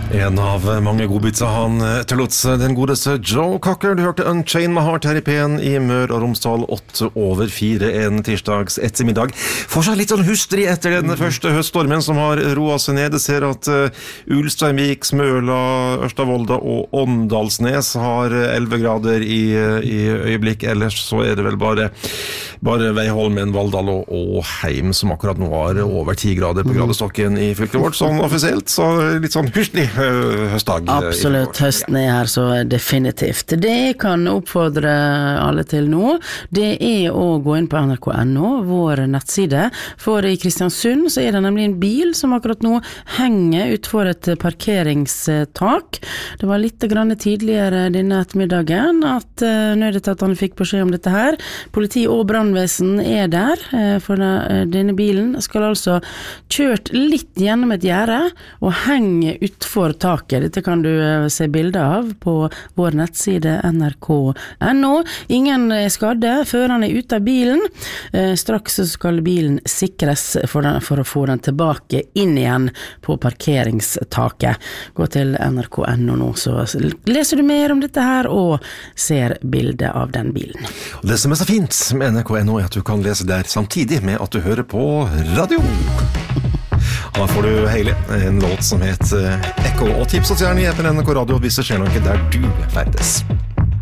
En av mange godbitser han etterlot seg, den godeste Joe Cocker. Du hørte Unchained med Heart her i P1 i Mør og Romsdal 8:04 en tirsdags ettermiddag. Får seg litt sånn hustrig etter den første høststormen som har roet seg ned. Jeg ser at Ulsteinvik, Smøla, Ørstavolda og Åndalsnes har 11 grader i øyeblikk. Ellers så er det vel bare Veiholmen, Valldal og Heim som akkurat nå har over 10 grader på gradestokken i fylket vårt, sånn offisielt. Så litt sånn hustrig høstdag. Absolutt, høsten er her så definitivt. Det jeg kan oppfordre alle til nå, det er å gå inn på nrk.no, vår nettside, for i Kristiansund så er det nemlig en bil som akkurat nå henger utfor et parkeringstak. Det var litt grann tidligere denne ettermiddagen at nødetatene fikk beskjed om dette her. Politi og brannvesen er der, for denne bilen skal altså kjørt litt gjennom et gjerde og henge utfor taket. Dette kan du se bilder av på vår nettside nrk.no. Ingen er skadde, føreren er ute av bilen. Straks skal bilen sikres for å få den tilbake inn igjen på parkeringstaket. Gå til nrk.no nå, så leser du mer om dette her og ser bildet av den bilen. Og det som er så fint med nrk.no er at du kan lese der samtidig med at du hører på radio. Da får du Hailey, en låt som heter Echo, og tips oss gjerne i appen NRK Radio hvis det skjer noe der du ferdes.